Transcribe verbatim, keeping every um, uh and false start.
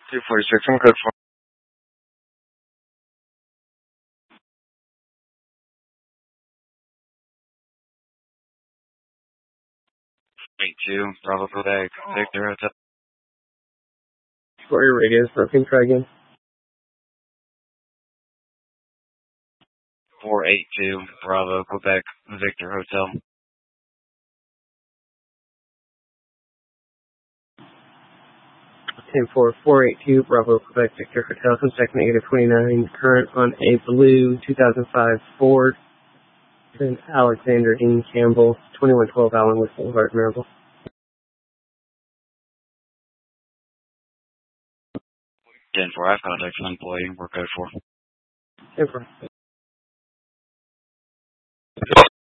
two forty-six, I'm good for eight two, Bravo, Quebec, Victor Hotel. For your radius, repeat, try again. four eight two, Bravo, Quebec, Victor Hotel. ten four, four eight two, Bravo, Quebec, Victor Hotel, contact negative twenty-nine, current on a blue two thousand five Ford, then Alexander Dean Campbell, twenty-one twelve Allenwood Boulevard, Maryville. ten four, I've contacted an employee, we're code four. ten four.